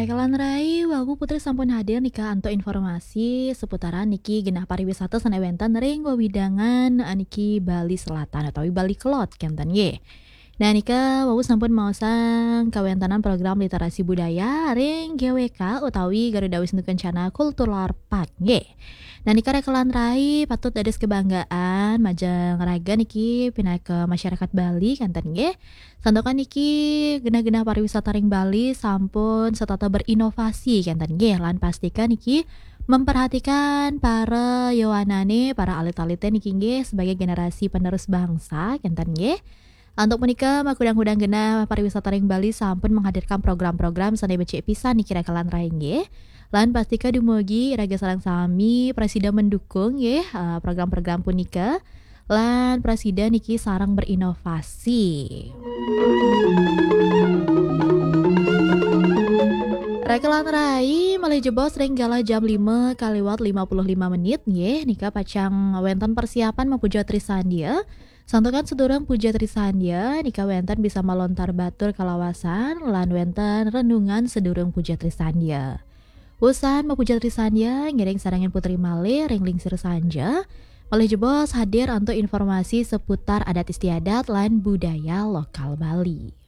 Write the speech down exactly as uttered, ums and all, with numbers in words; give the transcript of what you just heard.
Rekalan Rai, Wagu Putri sampun hadir nika untuk informasi seputaran niki genah pariwisata sanewentan ring wewidangan niki Bali Selatan atau Bali Kelot kenten ye. Nah nika Wagu sampun maosang kawentanan program literasi budaya ring G W K utawi Garuda Wisnu Kencana Kultural Park ye. Nah nika rekalan Rai patut dados kebanggaan majang raga niki pindah ke masyarakat Bali kanten nggih. Santokan niki genah-genah pariwisata ring Bali sampun setata berinovasi kanten nggih lan pastikan niki memperhatikan para yowanane para alit-alite niki nggih sebagai generasi penerus bangsa kanten nggih. Untuk menikah, makudang-kudang genah pariwisata ring Bali sampun menghadirkan program-program sane becik pisan niki rekalan Rai nggih. Lan pastika dumugi raga sareng sami presiden mendukung nggih uh, program-program punika lan presiden niki sareng berinovasi. Rekalan Rai malih jebos ring gala jam lima kaliwat lima puluh lima menit nggih nika pacang wenten persiapan mepuja Trisandia. Santokan sedurung puja Trisandia nika wenten bisa melontar batur kalawasan lan wenten renungan sedurung puja Trisandia. Usan mepuja Trisandia ngiring sarangin Putri Malih ring lingsir sanja malih jebos hadir untuk informasi seputar adat istiadat lan budaya lokal Bali.